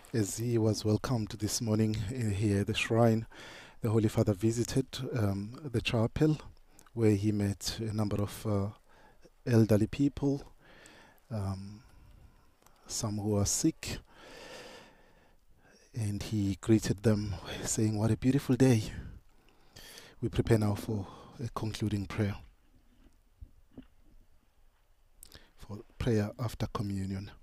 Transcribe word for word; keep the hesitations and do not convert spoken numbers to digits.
As he was welcomed this morning uh, here at the shrine, the Holy Father visited um, the chapel where he met a number of uh, elderly people, um, some who are sick, and he greeted them saying, "What a beautiful day." We prepare now for a concluding prayer, for prayer after communion.